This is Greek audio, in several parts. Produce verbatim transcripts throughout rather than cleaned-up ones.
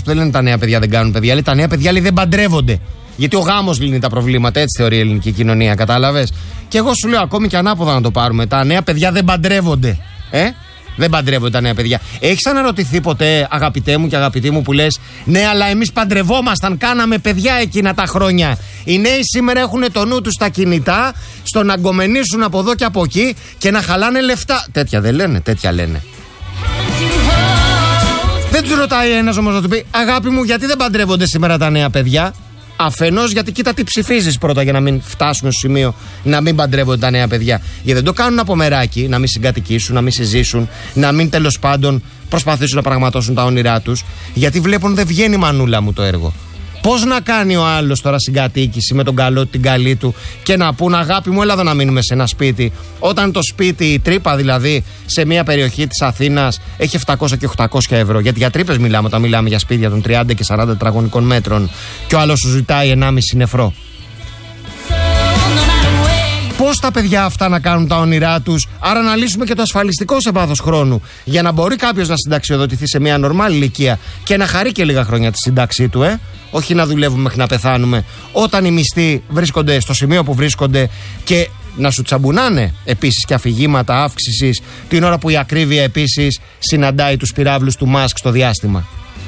που δεν λένε τα νέα παιδιά δεν κάνουν παιδιά, λέει τα νέα παιδιά λέει, δεν παντρεύονται. Γιατί ο γάμος λύνει τα προβλήματα, έτσι θεωρεί η ελληνική κοινωνία, κατάλαβες. Και εγώ σου λέω ακόμη και ανάποδα να το πάρουμε. Τα νέα παιδιά δεν παντρεύονται. Ε? Δεν παντρεύονται τα νέα παιδιά. Έχεις αναρωτηθεί ποτέ, αγαπητέ μου και αγαπητή μου, που λες ναι, αλλά εμείς παντρευόμασταν, κάναμε παιδιά εκείνα τα χρόνια. Οι νέοι σήμερα έχουν το νου τους στα κινητά, στο να γκομενήσουν από εδώ και από εκεί και να χαλάνε λεφτά. Τέτοια δεν λένε, τέτοια λένε. Δεν τους ρωτάει ένας όμως να του πει αγάπη μου, γιατί δεν παντρεύονται σήμερα τα νέα παιδιά. Αφενός γιατί κοίτα τι ψηφίζεις πρώτα για να μην φτάσουμε στο σημείο να μην παντρεύονται τα νέα παιδιά. Γιατί δεν το κάνουν από μεράκι, να μην συγκατοικήσουν, να μην συζήσουν, να μην τέλος πάντων προσπαθήσουν να πραγματώσουν τα όνειρά τους. Γιατί βλέπουν δεν βγαίνει μανούλα μου το έργο. Πώς να κάνει ο άλλος τώρα συγκατοίκηση με τον καλό, την καλή του και να πούν αγάπη μου, έλα εδώ να μείνουμε σε ένα σπίτι. Όταν το σπίτι, η τρύπα δηλαδή, σε μια περιοχή της Αθήνας έχει επτακόσια και οκτακόσια ευρώ. Γιατί για τρύπες μιλάμε όταν μιλάμε για σπίτια των τριάντα και σαράντα τετραγωνικών μέτρων και ο άλλος σου ζητάει ενάμιση νεφρό. Πώς τα παιδιά αυτά να κάνουν τα όνειρά τους, άρα να λύσουμε και το ασφαλιστικό σε βάθος χρόνου. Για να μπορεί κάποιος να συνταξιοδοτηθεί σε μια νορμάλη ηλικία και να χαρεί και λίγα χρόνια τη σύνταξή του, ε. Όχι να δουλεύουμε μέχρι να πεθάνουμε. Όταν οι μισθοί βρίσκονται στο σημείο που βρίσκονται και να σου τσαμπουνάνε επίσης και αφηγήματα αύξησης την ώρα που η ακρίβεια επίσης συναντάει τους πυράβλους του Μάσκ στο διάστημα.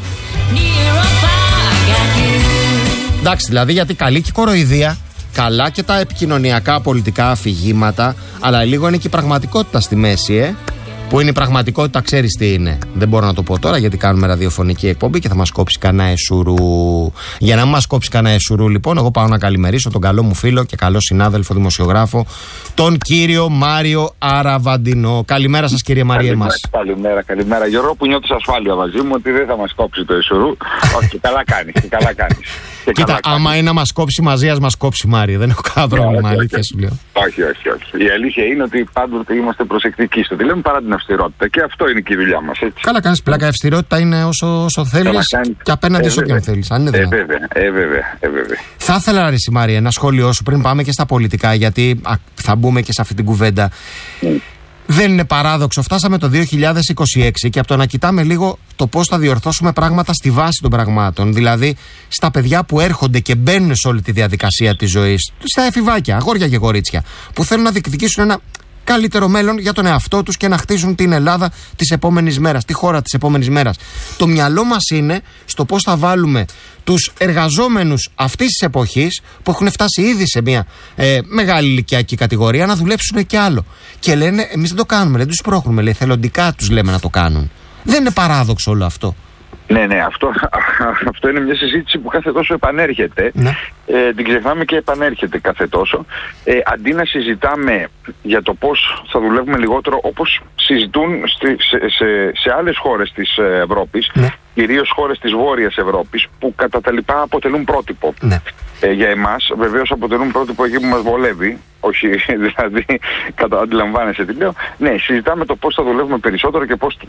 Εντάξει, δηλαδή γιατί καλή και κοροϊδία. Καλά και τα επικοινωνιακά πολιτικά αφηγήματα, αλλά λίγο είναι και η πραγματικότητα στη μέση, ε. Που είναι η πραγματικότητα, ξέρεις τι είναι. Δεν μπορώ να το πω τώρα γιατί κάνουμε ραδιοφωνική εκπομπή και θα μας κόψει κανένα εσουρού. Για να μην μας κόψει κανένα εσουρού, λοιπόν, εγώ πάω να καλημερίσω τον καλό μου φίλο και καλό συνάδελφο δημοσιογράφο, τον κύριο Μάριο Αραβαντινό. Καλημέρα σας, κύριε Μαρία μας. Καλημέρα, καλημέρα. Γιώργο, που νιώθεις ασφάλεια μαζί μου ότι δεν θα μας κόψει το εσουρού. Όχι, καλά κάνεις, και καλά κάνεις. Και κοίτα, καλά άμα κάνεις. Είναι να μας κόψει μαζί, ας μας κόψει, Μάριο. Δεν έχω κανένα πρόβλημα, αλήθεια σου λέω. Όχι, όχι, όχι. Η αλήθεια είναι ότι πάντοτε είμαστε προσεκτικοί στο τι λέμε παρά την αυστηρότητα. Και αυτό είναι και η δουλειά μας. Έτσι. Καλά κάνεις, πλάκα. Η αυστηρότητα είναι όσο, όσο θέλεις και απέναντι ε, σε όποιον θέλεις. Αν είναι ε, βέβαια, ε, βέβαια, ε, βέβαια. Θα ήθελα, ρε Μάρια, ένα σχόλιο σου πριν πάμε και στα πολιτικά, γιατί α, θα μπούμε και σε αυτή την κουβέντα. Mm. Δεν είναι παράδοξο. Φτάσαμε το δύο χιλιάδες είκοσι έξι και από το να κοιτάμε λίγο το πώς θα διορθώσουμε πράγματα στη βάση των πραγμάτων. Δηλαδή στα παιδιά που έρχονται και μπαίνουν σε όλη τη διαδικασία της ζωής, στα εφηβάκια, αγόρια και κορίτσια, που θέλουν να διεκδικήσουν ένα καλύτερο μέλλον για τον εαυτό τους και να χτίζουν την Ελλάδα της επόμενης μέρας, τη χώρα της επόμενης μέρας. Το μυαλό μας είναι στο πώς θα βάλουμε τους εργαζόμενους αυτής της εποχής που έχουν φτάσει ήδη σε μια ε, μεγάλη ηλικιακή κατηγορία να δουλέψουν και άλλο. Και λένε εμείς δεν το κάνουμε, δεν τους πρόχνουμε, λέει, θελοντικά τους λέμε να το κάνουν. Δεν είναι παράδοξο όλο αυτό? Ναι, ναι, αυτό, αυτό είναι μια συζήτηση που κάθε τόσο επανέρχεται. Ναι. Ε, την ξεχνάμε και επανέρχεται κάθε τόσο. Ε, αντί να συζητάμε για το πώς θα δουλεύουμε λιγότερο, όπως συζητούν στη, σε, σε, σε άλλες χώρες της Ευρώπης, ναι, κυρίως χώρες της Βόρειας Ευρώπης, που κατά τα λοιπά αποτελούν πρότυπο. Ναι. Ε, για εμάς, βεβαίως αποτελούν πρότυπο εκεί που μας βολεύει. Όχι, δηλαδή, κατα, αντιλαμβάνεσαι τι λέω. Ναι, συζητάμε το πώς θα δουλεύουμε περισσότερο και πώς...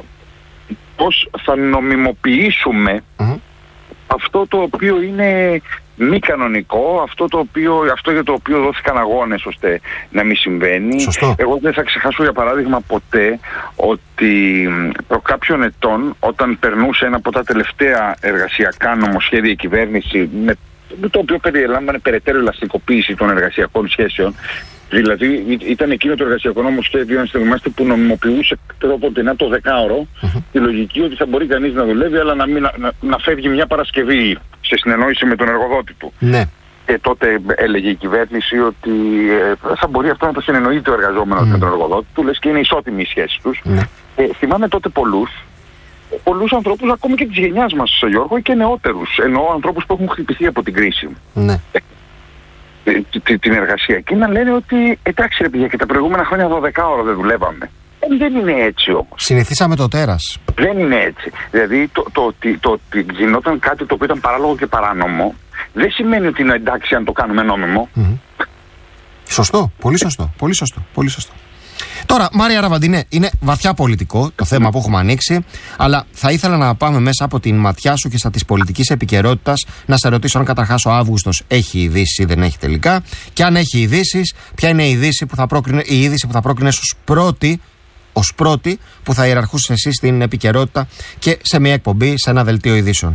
πώς θα νομιμοποιήσουμε mm-hmm. αυτό το οποίο είναι μη κανονικό, αυτό, το οποίο, αυτό για το οποίο δόθηκαν αγώνες ώστε να μην συμβαίνει. Σωστό. Εγώ δεν θα ξεχάσω για παράδειγμα ποτέ ότι προ κάποιων ετών, όταν περνούσε ένα από τα τελευταία εργασιακά νομοσχέδια η κυβέρνηση, με, με το οποίο περιέλαμβανε περαιτέρω ελαστικοποίηση των εργασιακών σχέσεων. Δηλαδή ήταν εκείνο το εργασιακό νομοσχέδιο, αν θυμάστε, που νομιμοποιούσε τρόποντινά το δεκάωρο, uh-huh. τη λογική ότι θα μπορεί κανείς να δουλεύει, αλλά να, μην, να, να φεύγει μια Παρασκευή σε συνεννόηση με τον εργοδότη του. Ναι. Και τότε έλεγε η κυβέρνηση ότι ε, θα μπορεί αυτό να το συνεννοείται ο εργαζόμενος mm. με τον εργοδότη του, λες και είναι ισότιμη η σχέση τους. Mm. Ε, θυμάμαι τότε πολλούς, πολλούς ανθρώπους, ακόμη και της γενιάς μας, Γιώργο, και νεότερους, εννοώ ανθρώπους που έχουν χτυπηθεί από την κρίση. Mm. την εργασιακή, να λένε ότι εντάξει ρε παιδιά, και τα προηγούμενα χρόνια δώδεκα ώρα δεν δουλεύαμε. Ε, δεν είναι έτσι όμως. Συνηθίσαμε το τέρας. Δεν είναι έτσι. Δηλαδή το, το, το, το ότι γινόταν κάτι το οποίο ήταν παράλογο και παράνομο δεν σημαίνει ότι είναι εντάξει αν το κάνουμε νόμιμο. Mm-hmm. Σωστό, πολύ σωστό, πολύ σωστό, πολύ σωστό. Τώρα, Μάρια Αραβαντινέ, είναι βαθιά πολιτικό το θέμα που έχουμε ανοίξει, αλλά θα ήθελα να πάμε μέσα από την ματιά σου και στα της πολιτικής επικαιρότητας, να σε ρωτήσω αν καταρχάς ο Αύγουστος έχει ειδήσεις ή δεν έχει τελικά, και αν έχει ειδήσεις, ποια είναι η είδηση που θα πρόκρινε, η είδηση που θα πρόκρινες ως πρώτη, ως πρώτη που θα ιεραρχούσε εσύ στην επικαιρότητα και σε μια εκπομπή, σε ένα δελτίο ειδήσεων.